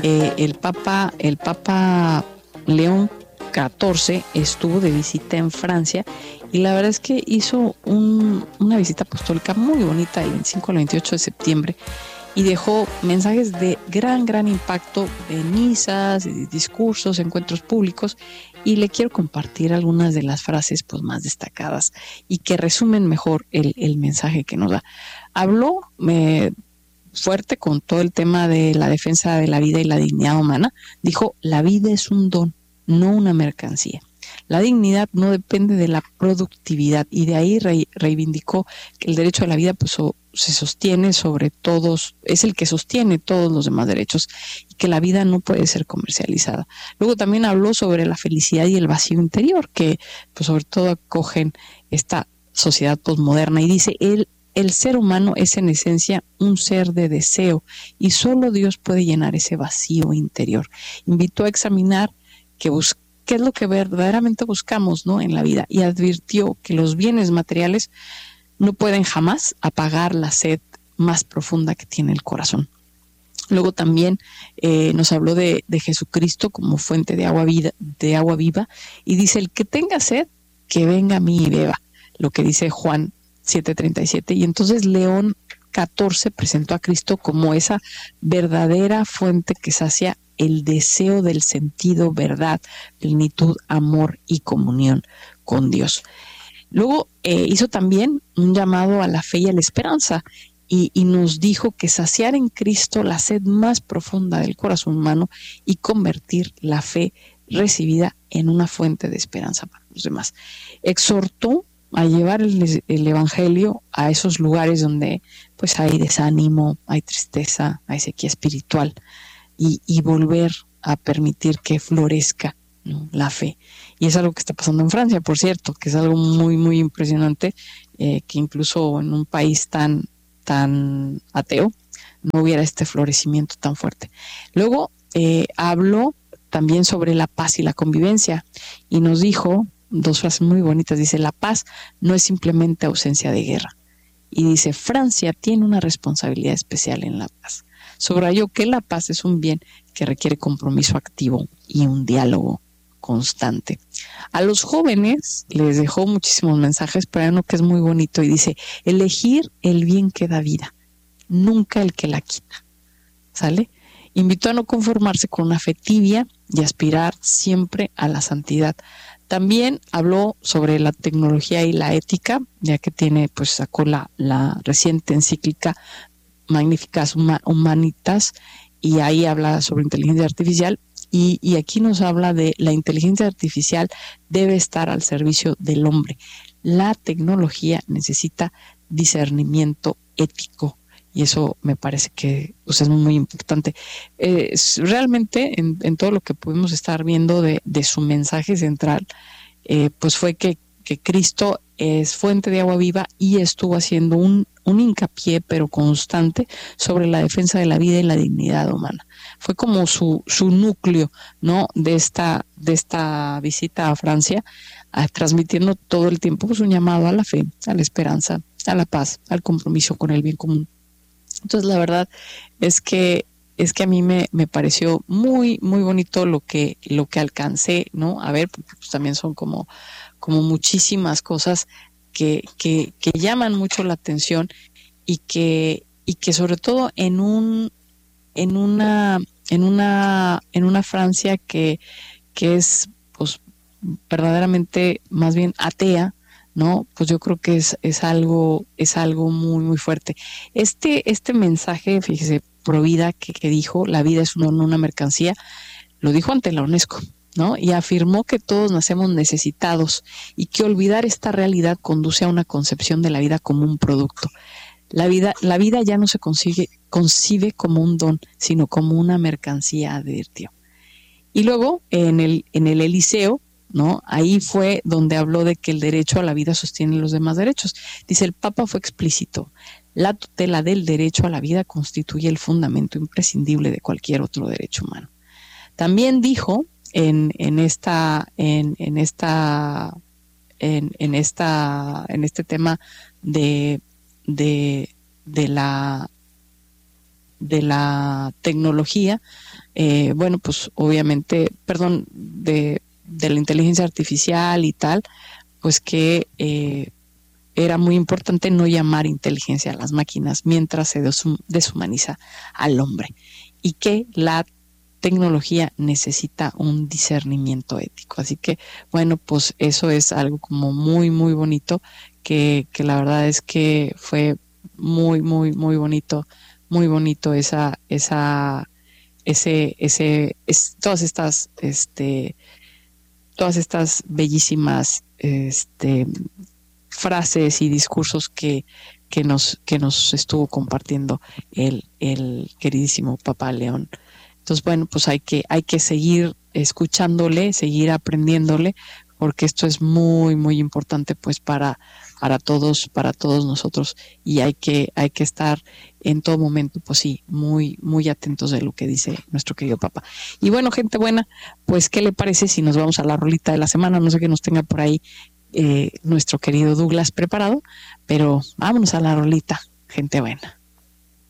el Papa León XIV estuvo de visita en Francia y la verdad es que hizo una visita apostólica muy bonita el 25 al 28 de septiembre y dejó mensajes de gran impacto en misas, discursos, encuentros públicos, y le quiero compartir algunas de las frases pues más destacadas y que resumen mejor el mensaje que nos da. Habló fuerte con todo el tema de la defensa de la vida y la dignidad humana. Dijo: la vida es un don, no una mercancía. La dignidad no depende de la productividad, y de ahí reivindicó que el derecho a la vida pues se sostiene sobre todos, es el que sostiene todos los demás derechos, y que la vida no puede ser comercializada. Luego también habló sobre la felicidad y el vacío interior, que pues sobre todo acogen esta sociedad posmoderna, y dice: el ser humano es en esencia un ser de deseo y solo Dios puede llenar ese vacío interior. Invitó a examinar qué es lo que verdaderamente buscamos, ¿no?, en la vida, y advirtió que los bienes materiales no pueden jamás apagar la sed más profunda que tiene el corazón. Luego también nos habló de Jesucristo como fuente de agua viva, y dice: el que tenga sed, que venga a mí y beba, lo que dice Juan 7:37. Y entonces León XIV presentó a Cristo como esa verdadera fuente que sacia el deseo del sentido, verdad, plenitud, amor y comunión con Dios. Luego hizo también un llamado a la fe y a la esperanza, y nos dijo que saciar en Cristo la sed más profunda del corazón humano y convertir la fe recibida en una fuente de esperanza para los demás. Exhortó a llevar el evangelio a esos lugares donde pues hay desánimo, hay tristeza, hay sequía espiritual, y volver a permitir que florezca, ¿no?, la fe. Y es algo que está pasando en Francia, por cierto, que es algo muy impresionante, que incluso en un país tan ateo no hubiera este florecimiento tan fuerte. Luego habló también sobre la paz y la convivencia, y nos dijo dos frases muy bonitas. Dice: la paz no es simplemente ausencia de guerra. Y dice: Francia tiene una responsabilidad especial en la paz. Subrayó que la paz es un bien que requiere compromiso activo y un diálogo constante. A los jóvenes les dejó muchísimos mensajes, pero hay uno que es muy bonito y dice: elegir el bien que da vida, nunca el que la quita. ¿Sale? Invitó a no conformarse con una fe tibia y aspirar siempre a la santidad. También habló sobre la tecnología y la ética, ya que sacó la reciente encíclica Magnificas Humanitas, y ahí habla sobre inteligencia artificial, y aquí nos habla de la inteligencia artificial debe estar al servicio del hombre. La tecnología necesita discernimiento ético, y eso me parece que pues, es muy importante. Realmente en todo lo que pudimos estar viendo de su mensaje central, pues fue que Cristo es fuente de agua viva, y estuvo haciendo un hincapié pero constante sobre la defensa de la vida y la dignidad humana. Fue como su núcleo, ¿no?, de esta visita a Francia, transmitiendo todo el tiempo pues un llamado a la fe, a la esperanza, a la paz, al compromiso con el bien común. Entonces la verdad es que a mí me pareció muy bonito lo que alcancé, ¿no?, a ver, porque pues también son como muchísimas cosas que llaman mucho la atención, y que sobre todo en una Francia que es pues verdaderamente más bien atea, ¿no? Pues yo creo que es algo muy fuerte. Este mensaje, fíjese, pro vida que dijo: la vida es una mercancía, lo dijo ante la UNESCO, ¿no? Y afirmó que todos nacemos necesitados, y que olvidar esta realidad conduce a una concepción de la vida como un producto. La vida ya no se concibe como un don, sino como una mercancía, advirtió. Y luego en el Eliseo, ¿no?, ahí fue donde habló de que el derecho a la vida sostiene los demás derechos. Dice: el Papa fue explícito: la tutela del derecho a la vida constituye el fundamento imprescindible de cualquier otro derecho humano. También dijo en este tema de de la tecnología, bueno, pues obviamente, perdón, de la inteligencia artificial y tal, pues que era muy importante no llamar inteligencia a las máquinas mientras se deshumaniza al hombre, y que la tecnología necesita un discernimiento ético. Así que, bueno, pues eso es algo como muy, muy bonito, que la verdad es que fue muy, muy, muy bonito todas estas bellísimas, frases y discursos que nos estuvo compartiendo el queridísimo Papá León. Entonces, bueno, pues hay que seguir escuchándole, seguir aprendiéndole, porque esto es muy, muy importante pues para todos nosotros, y hay que estar en todo momento, pues sí, muy, muy atentos de lo que dice nuestro querido papá. Y bueno, gente buena, pues ¿qué le parece si nos vamos a la rolita de la semana? No sé qué nos tenga por ahí nuestro querido Douglas preparado, pero vámonos a la rolita, gente buena.